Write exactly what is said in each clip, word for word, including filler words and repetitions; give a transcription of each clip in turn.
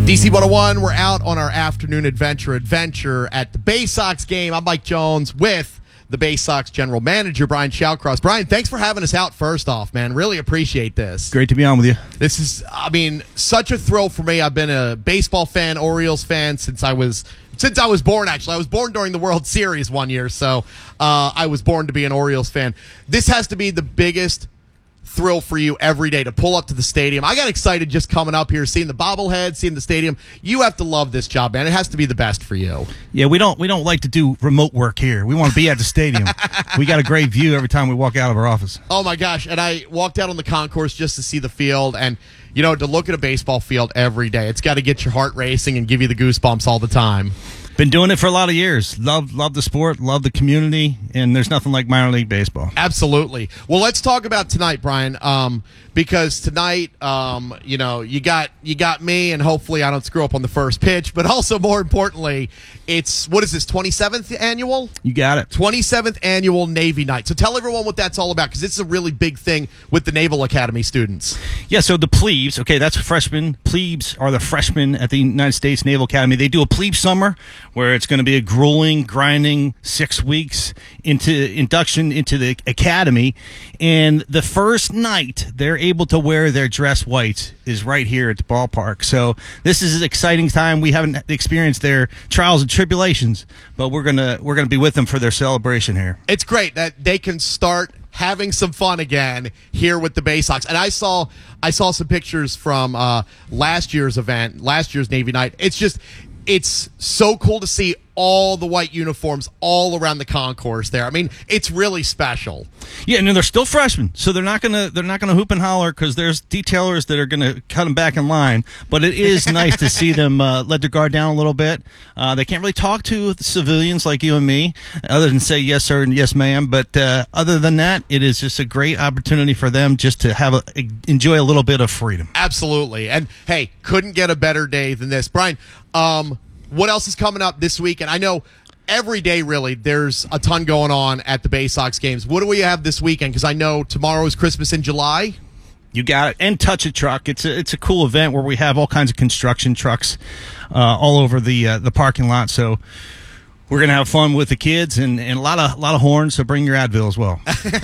D C one oh one, we're out on our afternoon adventure adventure at the Bay Sox game. I'm Mike Jones with the Bay Sox general manager, Brian Shallcross. Brian, thanks for having us out first off, man. Really appreciate this. Great to be on with you. This is, I mean, such a thrill for me. I've been a baseball fan, Orioles fan since I was since I was born, actually. I was born during the World Series one year, so uh, I was born to be an Orioles fan. This has to be the biggest thrill for you every day to pull up to the stadium. I got excited just coming up here, seeing the bobblehead, seeing the stadium. You have to love this job, man. It has to be the best for you. Yeah, we don't we don't like to do remote work here. We want to be at the stadium. We got a great view every time we walk out of our office. Oh my gosh! And I walked out on the concourse just to see the field, and you know, to look at a baseball field every day, it's got to get your heart racing and give you the goosebumps all the time. Been doing it for a lot of years. Love love the sport, love the community, and there's nothing like minor league baseball. Absolutely. Well, let's talk about tonight, Brian, um, because tonight, um, you know, you got you got me, and hopefully I don't screw up on the first pitch, but also more importantly, it's, what is this, twenty-seventh annual? You got it. twenty-seventh annual Navy Night. So tell everyone what that's all about, because this is a really big thing with the Naval Academy students. Yeah, so the plebes, okay, that's freshmen. Plebes are the freshmen at the United States Naval Academy. They do a plebe summer where it's going to be a grueling, grinding six weeks into induction into the academy. And the first night they're able to wear their dress white is right here at the ballpark. So this is an exciting time. We haven't experienced their trials and tribulations, but we're gonna we're gonna be with them for their celebration here. It's great that they can start having some fun again here with the Bay Sox. And I saw I saw some pictures from uh, last year's event, last year's Navy Night. It's just it's so cool to see all the white uniforms all around the concourse there. I mean, it's really special. Yeah, and they're still freshmen, so they're not gonna they're not gonna hoop and holler because there's detailers that are gonna cut them back in line. But it is nice to see them uh, let their guard down a little bit. Uh, they can't really talk to the civilians like you and me, other than say yes sir and yes ma'am. But uh, other than that, it is just a great opportunity for them just to have a enjoy a little bit of freedom. Absolutely, and hey, couldn't get a better day than this, Brian. Um, what else is coming up this week? And I know every day, really, there's a ton going on at the Bay Sox games. What do we have this weekend? Because I know tomorrow is Christmas in July. You got it. And Touch a Truck. It's a it's a cool event where we have all kinds of construction trucks uh, all over the uh, the parking lot. So we're gonna have fun with the kids and, and a lot of a lot of horns. So bring your Advil as well.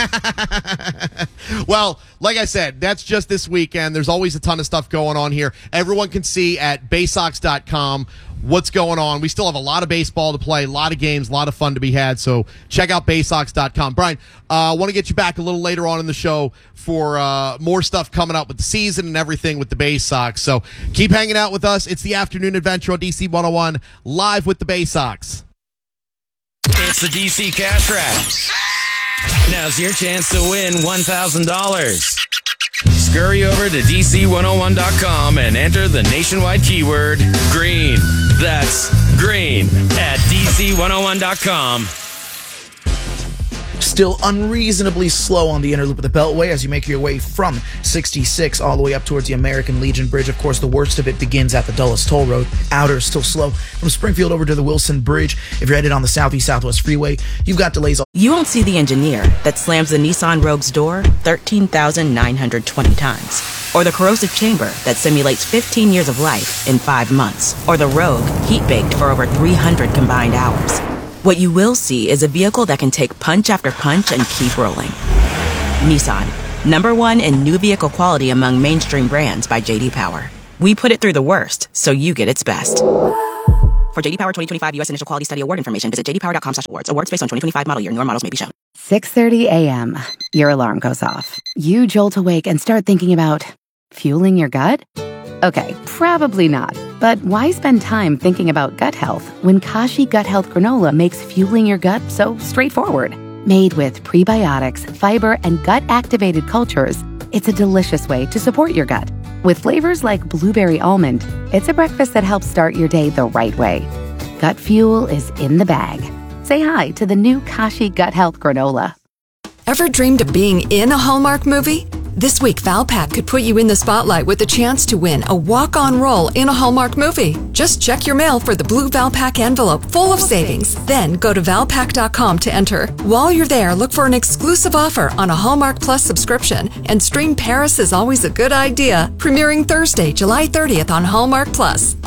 Well, like I said, that's just this weekend. There's always a ton of stuff going on here. Everyone can see at bay sox dot com what's going on. We still have a lot of baseball to play, a lot of games, a lot of fun to be had. So check out bay sox dot com. Brian, I uh, want to get you back a little later on in the show for uh, more stuff coming up with the season and everything with the Bay Sox. So keep hanging out with us. It's the Afternoon Adventure on D C one oh one, live with the Bay Sox. It's the D C Cash Wrap. Now's your chance to win one thousand dollars. Scurry over to D C one oh one dot com and enter the nationwide keyword green. That's green at D C one oh one dot com. Still unreasonably slow on the inner loop of the Beltway as you make your way from sixty-six all the way up towards the American Legion Bridge. Of course, the worst of it begins at the Dulles Toll Road. Outer is still slow from Springfield over to the Wilson Bridge. If you're headed on the Southeast Southwest Freeway, you've got delays. You won't see the engineer that slams the Nissan Rogue's door thirteen thousand nine hundred twenty times. Or the corrosive chamber that simulates fifteen years of life in five months. Or the Rogue heat-baked for over three hundred combined hours. What you will see is a vehicle that can take punch after punch and keep rolling. Nissan, number one in new vehicle quality among mainstream brands by J D Power. We put it through the worst, so you get its best. For J D Power twenty twenty-five U S Initial Quality Study Award information, visit j d power dot com slash awards. Awards based on twenty twenty-five model year. Newer models may be shown. six thirty a.m. Your alarm goes off. You jolt awake and start thinking about fueling your gut? Okay, probably not. But why spend time thinking about gut health when Kashi Gut Health Granola makes fueling your gut so straightforward? Made with prebiotics, fiber, and gut-activated cultures, it's a delicious way to support your gut. With flavors like blueberry almond, it's a breakfast that helps start your day the right way. Gut fuel is in the bag. Say hi to the new Kashi Gut Health Granola. Ever dreamed of being in a Hallmark movie? This week, Valpak could put you in the spotlight with a chance to win a walk-on role in a Hallmark movie. Just check your mail for the blue Valpak envelope full of savings. Then go to valpak dot com to enter. While you're there, look for an exclusive offer on a Hallmark Plus subscription. And stream Paris is Always a Good Idea, premiering Thursday, July thirtieth on Hallmark Plus.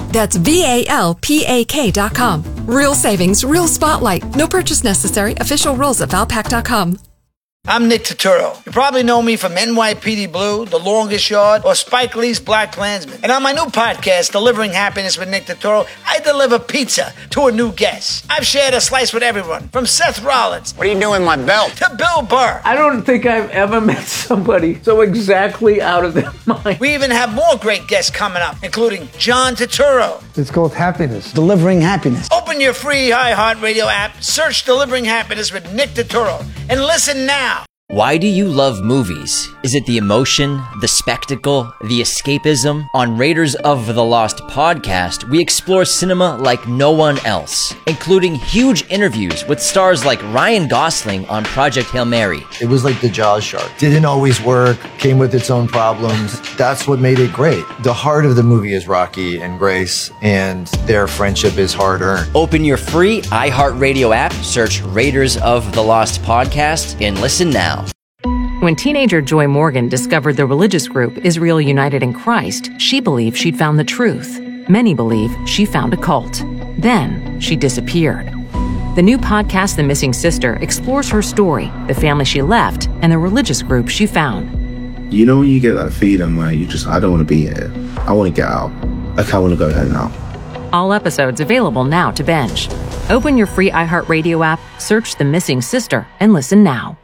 That's V A L P A K dot com. Real savings, real spotlight. No purchase necessary. Official rules at Valpak dot com. I'm Nick Turturro. You probably know me from N Y P D Blue, The Longest Yard, or Spike Lee's Black Klansman. And on my new podcast, Delivering Happiness with Nick Turturro, I deliver pizza to a new guest. I've shared a slice with everyone, from Seth Rollins. What are you doing with my belt? To Bill Burr. I don't think I've ever met somebody so exactly out of their mind. We even have more great guests coming up, including John Turturro. It's called Happiness. Delivering Happiness. Open your free iHeartRadio app, search Delivering Happiness with Nick Turturro, and listen now. Why do you love movies? Is it the emotion, the spectacle, the escapism? On Raiders of the Lost podcast, we explore cinema like no one else, including huge interviews with stars like Ryan Gosling on Project Hail Mary. It was like the Jaws shark. Didn't always work, came with its own problems. That's what made it great. The heart of the movie is Rocky and Grace, and their friendship is hard-earned. Open your free iHeartRadio app, search Raiders of the Lost podcast, and listen now. When teenager Joy Morgan discovered the religious group Israel United in Christ, she believed she'd found the truth. Many believe she found a cult. Then she disappeared. The new podcast, The Missing Sister, explores her story, the family she left, and the religious group she found. You know when you get that feeling where you just, I don't want to be here. I want to get out. Like, I want to go there now. All episodes available now to binge. Open your free iHeartRadio app, search The Missing Sister, and listen now.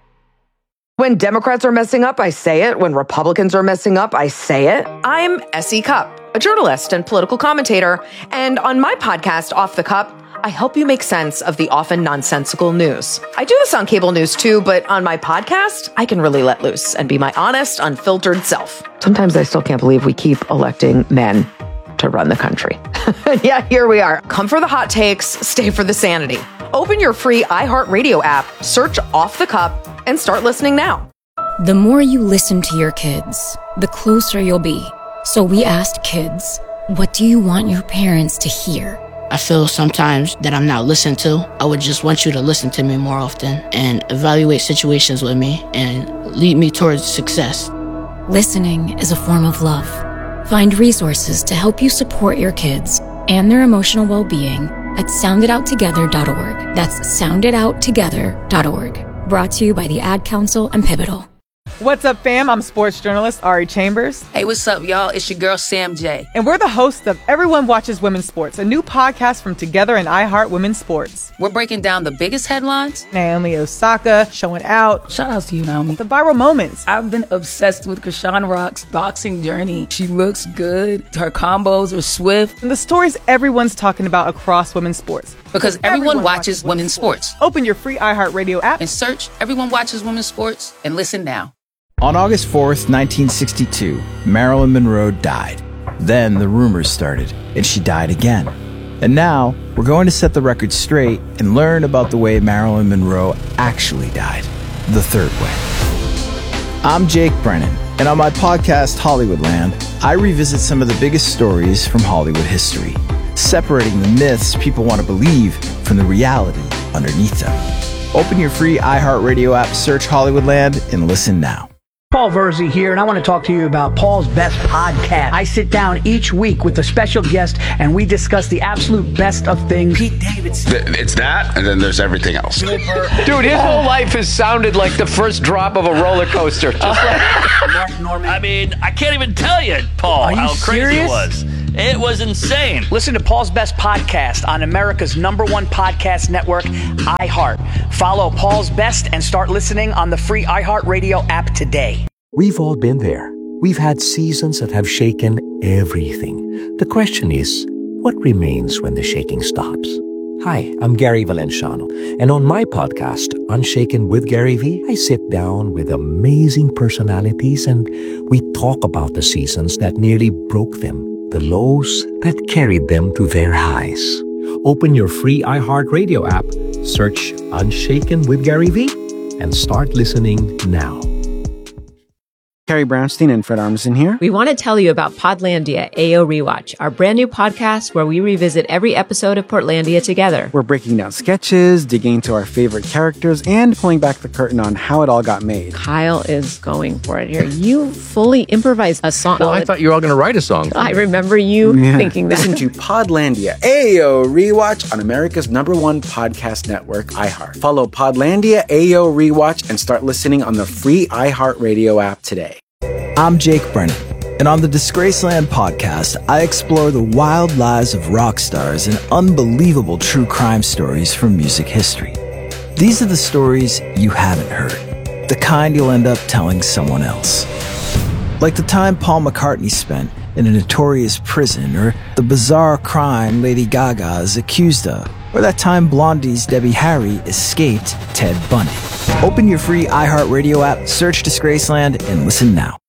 When Democrats are messing up, I say it. When Republicans are messing up, I say it. I'm Essie Cupp, a journalist and political commentator. And on my podcast, Off the Cup, I help you make sense of the often nonsensical news. I do this on cable news too, but on my podcast, I can really let loose and be my honest, unfiltered self. Sometimes I still can't believe we keep electing men to run the country. Yeah, here we are. Come for the hot takes, stay for the sanity. Open your free iHeartRadio app, search Off the Cup, and start listening now. The more you listen to your kids, the closer you'll be. So we asked kids, what do you want your parents to hear? I feel sometimes that I'm not listened to. I would just want you to listen to me more often and evaluate situations with me and lead me towards success. Listening is a form of love. Find resources to help you support your kids and their emotional well-being at sound it out together dot org. That's sound it out together dot org. Brought to you by the Ad Council and Pivotal. What's up, fam? I'm sports journalist Ari Chambers. Hey, what's up, y'all? It's your girl, Sam J. And we're the hosts of Everyone Watches Women's Sports, a new podcast from Together and iHeart Women's Sports. We're breaking down the biggest headlines. Naomi Osaka showing out. Shout out to you, Naomi. The viral moments. I've been obsessed with Krishan Rock's boxing journey. She looks good. Her combos are swift. And the stories everyone's talking about across women's sports. Because everyone, everyone watches, watches women's sports. sports. Open your free iHeartRadio app and search Everyone Watches Women's Sports and listen now. On August fourth, nineteen sixty-two, Marilyn Monroe died. Then the rumors started, and she died again. And now, we're going to set the record straight and learn about the way Marilyn Monroe actually died, the third way. I'm Jake Brennan, and on my podcast, Hollywoodland, I revisit some of the biggest stories from Hollywood history, separating the myths people want to believe from the reality underneath them. Open your free iHeartRadio app, search Hollywoodland, and listen now. Paul Verzi here, and I want to talk to you about Paul's Best Podcast. I sit down each week with a special guest, and we discuss the absolute best of things. Pete Davidson. It's that, and then there's everything else. Dude, his whole life has sounded like the first drop of a roller coaster. Just like Mark Norman. I mean, I can't even tell you, Paul, Are you how serious? crazy it was. It was insane. Listen to Paul's Best Podcast on America's number one podcast network, iHeart. Follow Paul's Best and start listening on the free iHeartRadio app today. We've all been there. We've had seasons that have shaken everything. The question is, what remains when the shaking stops? Hi, I'm Gary Valenciano, and on my podcast, Unshaken with Gary V, I sit down with amazing personalities and we talk about the seasons that nearly broke them, the lows that carried them to their highs. Open your free iHeartRadio app, search Unshaken with Gary V, and start listening now. Carrie Brownstein and Fred Armisen here. We want to tell you about Podlandia A O Rewatch, our brand new podcast where we revisit every episode of Portlandia together. We're breaking down sketches, digging into our favorite characters, and pulling back the curtain on how it all got made. Kyle is going for it here. You fully improvised a song. Well, I thought you were all going to write a song. I remember you Yeah. thinking that. Listen to Podlandia A O Rewatch on America's number one podcast network, iHeart. Follow Podlandia A O Rewatch and start listening on the free iHeartRadio app today. I'm Jake Brennan, and on the Disgraceland podcast, I explore the wild lives of rock stars and unbelievable true crime stories from music history. These are the stories you haven't heard, the kind you'll end up telling someone else. Like the time Paul McCartney spent in a notorious prison, or the bizarre crime Lady Gaga is accused of, or that time Blondie's Debbie Harry escaped Ted Bundy. Open your free iHeartRadio app, search Disgraceland, and listen now.